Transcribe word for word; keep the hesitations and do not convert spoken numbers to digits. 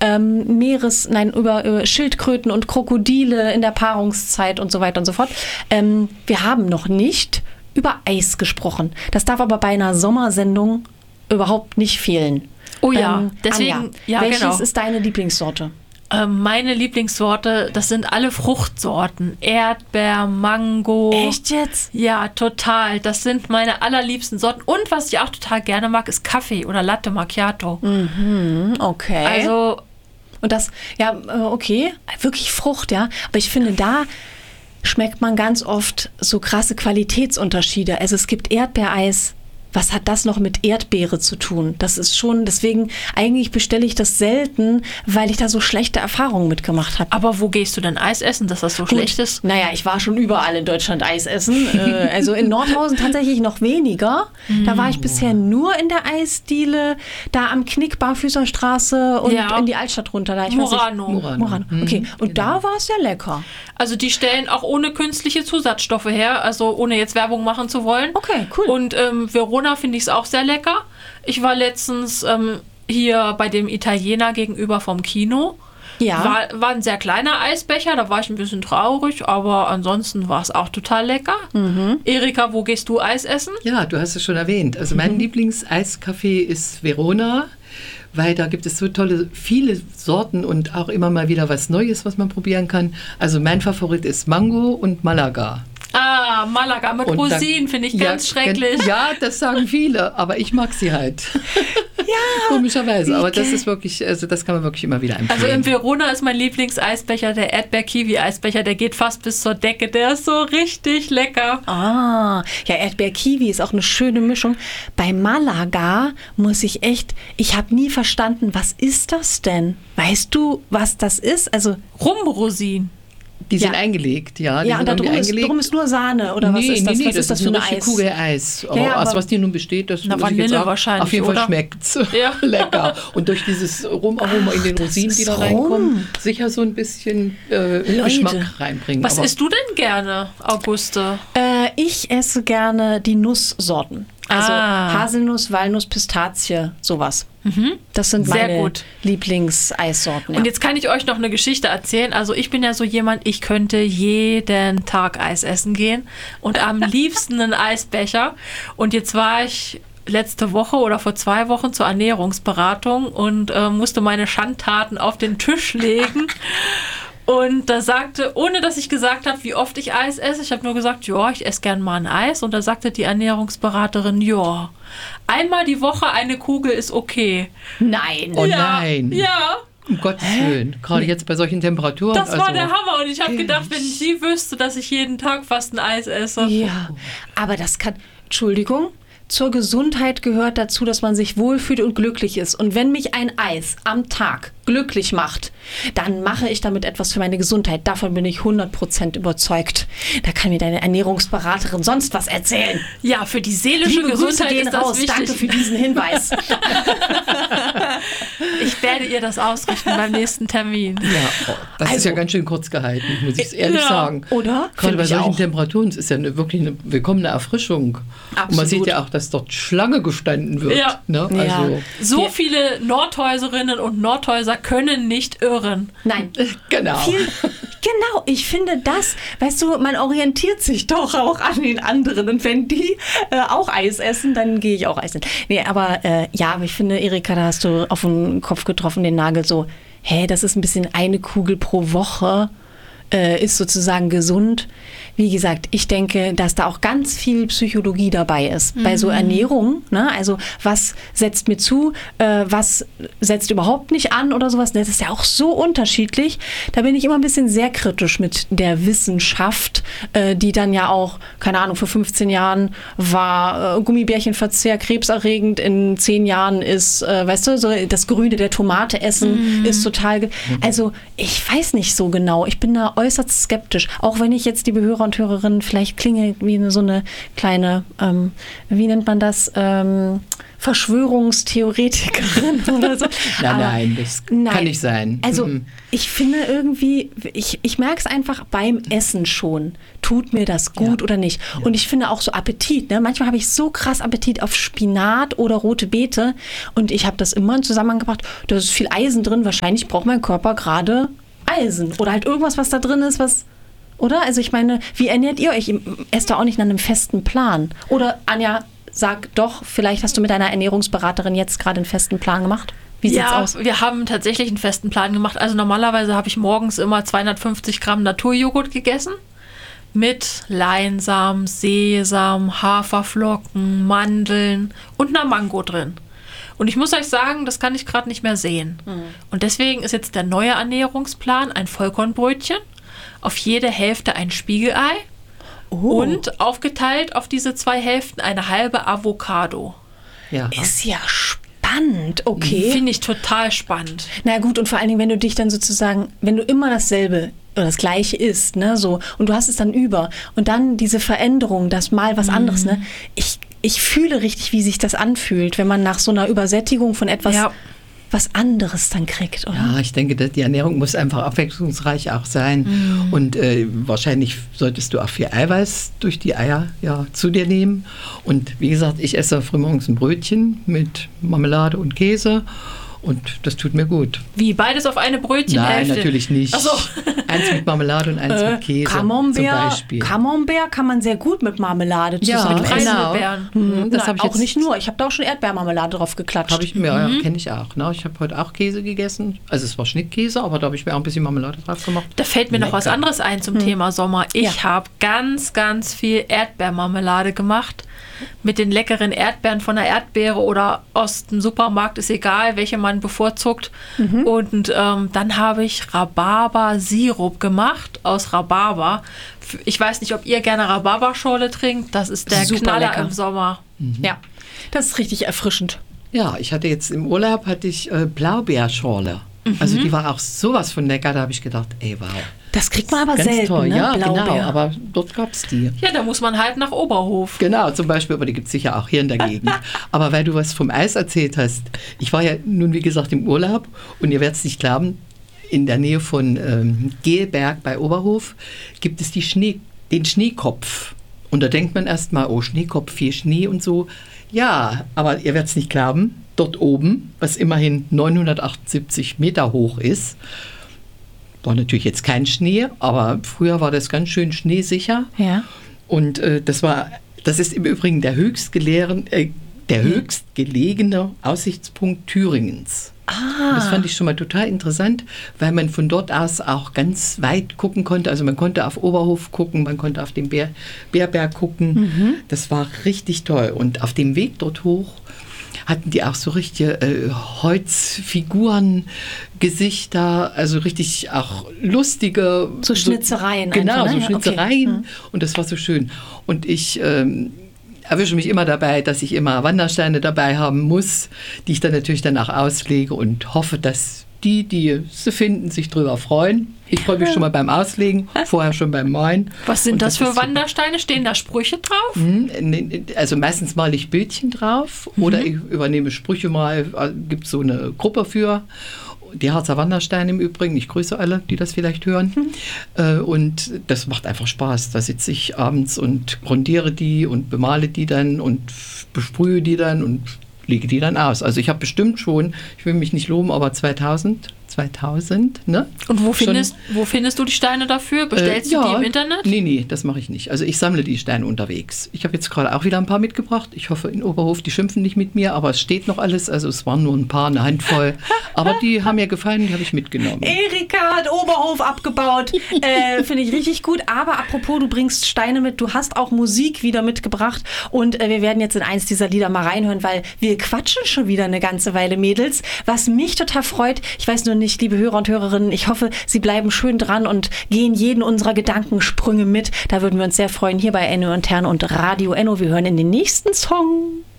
ähm, Meeres, nein, über, über Schildkröten und Krokodile in der Paarungszeit und so weiter und so fort. Ähm, wir haben noch nicht über Eis gesprochen. Das darf aber bei einer Sommersendung überhaupt nicht fehlen. Oh ja, ähm, deswegen, Anja, ja, welches genau. ist deine Lieblingssorte? Ähm, meine Lieblingssorte, das sind alle Fruchtsorten. Erdbeer, Mango. Echt jetzt? Ja, total. Das sind meine allerliebsten Sorten. Und was ich auch total gerne mag, ist Kaffee oder Latte Macchiato. Mhm, okay. Also, und das, ja, äh, okay, wirklich Frucht, ja. Aber ich finde, da schmeckt man ganz oft so krasse Qualitätsunterschiede. Also es gibt Erdbeereis. Was hat das noch mit Erdbeere zu tun? Das ist schon, deswegen, eigentlich bestelle ich das selten, weil ich da so schlechte Erfahrungen mitgemacht habe. aber wo gehst du denn Eis essen, dass das so schlecht ist? Naja, ich war schon überall in Deutschland Eis essen. Äh, also in Nordhausen tatsächlich noch weniger. Da war ich bisher nur in der Eisdiele, da am Knick, Barfüßerstraße und Ja. in die Altstadt runter. Da, ich Murano. Weiß nicht, Murano. Okay, und da war es ja lecker. Also die stellen auch ohne künstliche Zusatzstoffe her, also ohne jetzt Werbung machen zu wollen. Okay, cool. Und ähm, Verona finde ich es auch sehr lecker. Ich war letztens ähm, hier bei dem Italiener gegenüber vom Kino. Ja. War, war ein sehr kleiner Eisbecher, da war ich ein bisschen traurig, aber ansonsten war es auch total lecker. Mhm. Erika, wo gehst du Eis essen? Ja, du hast es schon erwähnt. Also mein Lieblings-Eiscafé ist Verona, weil da gibt es so tolle, viele Sorten und auch immer mal wieder was Neues, was man probieren kann. Also mein Favorit ist Mango und Malaga. Ah, Malaga mit Und da- Rosinen finde ich ganz ja, schrecklich. Ja, das sagen viele, aber ich mag sie halt. Ja. Komischerweise, aber das ist wirklich, also das kann man wirklich immer wieder empfehlen. Also in Verona ist mein Lieblingseisbecher der Erdbeer-Kiwi-Eisbecher. Der geht fast bis zur Decke. Der ist so richtig lecker. Ah, ja, Erdbeer-Kiwi ist auch eine schöne Mischung. Bei Malaga muss ich echt, ich habe nie verstanden, was ist das denn? Weißt du, was das ist? Also, Rumrosinen. Die sind Ja. eingelegt, ja. Die ja, sind und da irgendwie drum ist, eingelegt. drum ist nur Sahne, oder was nee, ist das? nee, nee, was ist das für eine eine richtige Eis? Kugel Eis. Aber Ja, ja, aus aber- was die nun besteht, das Na, muss ich jetzt Vanille sagen. wahrscheinlich, Auf jeden Fall oder? schmeckt's Ja. lecker. Und durch dieses Rumaroma in den das Rosinen, die ist da Rum. reinkommen, sicher so ein bisschen äh, Geschmack reinbringen. Was Aber isst du denn gerne, Auguste? Äh, ich esse gerne die Nusssorten. Also Ah. Haselnuss, Walnuss, Pistazie, sowas. Das sind Sehr meine gut. Lieblingseissorten. Und Ja. jetzt kann ich euch noch eine Geschichte erzählen. Also ich bin ja so jemand, ich könnte jeden Tag Eis essen gehen und am liebsten einen Eisbecher. Und jetzt war ich letzte Woche oder vor zwei Wochen zur Ernährungsberatung und äh, musste meine Schandtaten auf den Tisch legen. Und da sagte, ohne dass ich gesagt habe, wie oft ich Eis esse, ich habe nur gesagt, ja, ich esse gern mal ein Eis. Und da sagte die Ernährungsberaterin, ja, einmal die Woche eine Kugel ist okay. Nein. Oh ja, nein. Ja, um Gottes Willen, gerade jetzt bei solchen Temperaturen. das war also, der Hammer. Und ich habe gedacht, wenn sie wüsste, dass ich jeden Tag fast ein Eis esse. Ja, aber das kann, Entschuldigung, zur Gesundheit gehört dazu, dass man sich wohlfühlt und glücklich ist. Und wenn mich ein Eis am Tag glücklich macht, dann mache ich damit etwas für meine Gesundheit. Davon bin ich hundert Prozent überzeugt. Da kann mir deine Ernährungsberaterin sonst was erzählen. Ja, für die seelische Liebe Grüße Gesundheit gehen ist das raus. wichtig. Danke für diesen Hinweis. Ich werde ihr das ausrichten beim nächsten Termin. Ja, oh, das ist Also- ja ganz schön kurz gehalten, muss ich ehrlich Ja. sagen. Oder? Gerade Finde bei ich solchen auch. Temperaturen ist es ja eine, wirklich eine willkommene Erfrischung. Und man Absolut. sieht ja auch, dass dort Schlange gestanden wird. Ja. Ne? Ja. Also, So Wir- viele Nordhäuserinnen und Nordhäuser können nicht irren. Nein. genau. Viel, genau, ich finde das, weißt du, man orientiert sich doch auch an den anderen. Und wenn die äh, auch Eis essen, dann gehe ich auch Eis essen. Nee, aber äh, ja, aber ich finde, Erika, da hast du auf den Kopf getroffen, den Nagel so, hä, das ist ein bisschen eine Kugel pro Woche, äh, ist sozusagen gesund. Wie gesagt, ich denke, dass da auch ganz viel Psychologie dabei ist. Bei so Ernährung, ne? Also was setzt mir zu, äh, was setzt überhaupt nicht an oder sowas. Das ist ja auch so unterschiedlich. Da bin ich immer ein bisschen sehr kritisch mit der Wissenschaft, äh, die dann ja auch, keine Ahnung, vor fünfzehn Jahren war äh, Gummibärchenverzehr krebserregend, in zehn Jahren ist, äh, weißt du, so das Grüne der Tomate essen ist total, ge- also ich weiß nicht so genau. Ich bin da äußerst skeptisch, auch wenn ich jetzt die Hörer und Hörerinnen vielleicht klinge wie eine, so eine kleine, ähm, wie nennt man das, ähm, Verschwörungstheoretikerin oder so. Nein, Aber nein, das nein. kann nicht sein. Also Mhm. ich finde irgendwie, ich, ich merke es einfach beim Essen schon. Tut mir das gut Ja. oder nicht? Ja. Und ich finde auch so Appetit. Ne? Manchmal habe ich so krass Appetit auf Spinat oder rote Beete und ich habe das immer in Zusammenhang gebracht, da ist viel Eisen drin. Wahrscheinlich braucht mein Körper gerade Eisen oder halt irgendwas, was da drin ist, was... Oder? Also ich meine, wie ernährt ihr euch? Ihr esst da auch nicht nach einem festen Plan. Oder Anja, sag doch, vielleicht hast du mit deiner Ernährungsberaterin jetzt gerade einen festen Plan gemacht? Wie sieht's Ja, aus? wir haben tatsächlich einen festen Plan gemacht. Also normalerweise habe ich morgens immer zweihundertfünfzig Gramm Naturjoghurt gegessen. Mit Leinsamen, Sesam, Haferflocken, Mandeln und einer Mango drin. Und ich muss euch sagen, das kann ich gerade nicht mehr sehen. Mhm. Und deswegen ist jetzt der neue Ernährungsplan ein Vollkornbrötchen, auf jede Hälfte ein Spiegelei Oh. und aufgeteilt auf diese zwei Hälften eine halbe Avocado. Ja. Ist ja spannend, okay. Finde ich total spannend. Na gut, und vor allen Dingen, wenn du dich dann sozusagen, wenn du immer dasselbe oder das Gleiche isst, ne, so, und du hast es dann über und dann diese Veränderung, das mal was anderes, ne, ich, ich fühle richtig, wie sich das anfühlt, wenn man nach so einer Übersättigung von etwas Ja. was anderes dann kriegt, oder? Ja, ich denke, dass die Ernährung muss einfach abwechslungsreich auch sein. Mhm. Und äh, wahrscheinlich solltest du auch viel Eiweiß durch die Eier ja, zu dir nehmen. Und wie gesagt, ich esse frühmorgens ein Brötchen mit Marmelade und Käse. Und das tut mir gut. Wie, beides auf eine Brötchenhälfte? Nein, natürlich nicht. Ach so. Eins mit Marmelade und eins mit Käse zum Camembert, Beispiel. Camembert kann man sehr gut mit Marmelade Ja, zusammen essen. genau. Preiselbeeren. Mhm, das Nein, habe ich auch jetzt, nicht nur. Ich habe da auch schon Erdbeermarmelade drauf geklatscht. Habe ich mir, ja, kenne ich auch. Ne? Ich habe heute auch Käse gegessen. Also es war Schnittkäse, aber da habe ich mir auch ein bisschen Marmelade drauf gemacht. Da fällt mir noch was Lecker. anderes ein zum Thema Sommer. Ich Ja. habe ganz, ganz viel Erdbeermarmelade gemacht. Mit den leckeren Erdbeeren von der Erdbeere oder aus dem Supermarkt, ist egal, welche man bevorzugt. Und ähm, dann habe ich Rhabarber-Sirup gemacht aus Rhabarber. F- Ich weiß nicht, ob ihr gerne Rhabarberschorle trinkt. Das ist der Super Knaller lecker. im Sommer. Ja, das ist richtig erfrischend. Ja, ich hatte jetzt im Urlaub hatte ich äh, Blaubeerschorle. Also die war auch sowas von lecker, da habe ich gedacht, ey, wow. Das kriegt man aber Ganz selten, toll, ne? ja, Blaubeer. genau, aber dort gab es die. Ja, da muss man halt nach Oberhof. Genau, zum Beispiel, aber die gibt es sicher auch hier in der Gegend. Aber weil du was vom Eis erzählt hast, ich war ja nun, wie gesagt, im Urlaub und ihr werdet es nicht glauben, in der Nähe von ähm, Gehlberg bei Oberhof gibt es die Schnee, den Schneekopf. Und da denkt man erstmal, oh, Schneekopf, viel Schnee und so. Ja, aber ihr werdet es nicht glauben, dort oben, was immerhin neunhundertachtundsiebzig Meter hoch ist, war natürlich jetzt kein Schnee, aber früher war das ganz schön schneesicher. Ja. Und äh, das war, das ist im Übrigen der höchstgelehren, äh, der höchstgelegene Aussichtspunkt Thüringens. Ah. Das fand ich schon mal total interessant, weil man von dort aus auch ganz weit gucken konnte. Also man konnte auf Oberhof gucken, man konnte auf den Bär, Bärberg gucken. Mhm. Das war richtig toll. Und auf dem Weg dort hoch hatten die auch so richtige äh, Holzfiguren, Gesichter, also richtig auch lustige... So Schnitzereien Genau, einfach, ne? so Schnitzereien. Okay. Mhm. Und das war so schön. Und ich ähm, erwische mich immer dabei, dass ich immer Wandersteine dabei haben muss, die ich dann natürlich danach auslege und hoffe, dass die, die sie finden, sich drüber freuen. Ich freue mich schon mal beim Auslegen, vorher schon beim Malen. Was sind Und das, für ist super. Wandersteine? Stehen da Sprüche drauf? Mhm, ne, Also meistens male ich Bildchen drauf oder ich übernehme Sprüche mal, gibt es so eine Gruppe für. Die Harzer Wandersteine im Übrigen, ich grüße alle, die das vielleicht hören. Äh, Und das macht einfach Spaß. Da sitze ich abends und grundiere die und bemale die dann und besprühe die dann und lege die dann aus. Also ich habe bestimmt schon, ich will mich nicht loben, aber zweitausend, zweitausend, ne? Und wo Schon- findest, wo findest du die Steine dafür? Bestellst Äh, du ja. die im Internet? Nee, nee, das mache ich nicht. Also ich sammle die Steine unterwegs. Ich habe jetzt gerade auch wieder ein paar mitgebracht. Ich hoffe, in Oberhof, die schimpfen nicht mit mir, aber es steht noch alles. Also es waren nur ein paar, eine Handvoll. Aber die haben mir gefallen, die habe ich mitgenommen. Erika hat Oberhof abgebaut. äh, Finde ich richtig gut. Aber apropos, du bringst Steine mit. Du hast auch Musik wieder mitgebracht. Und äh, wir werden jetzt in eins dieser Lieder mal reinhören, weil wir quatschen schon wieder eine ganze Weile, Mädels. Was mich total freut, ich weiß nur nicht, liebe Hörer und Hörerinnen, ich hoffe, Sie bleiben schön dran und gehen jeden unserer Gedankensprünge mit. Da würden wir uns sehr freuen, hier bei Enno und Tern und Radio Enno. Wir hören in den nächsten Song.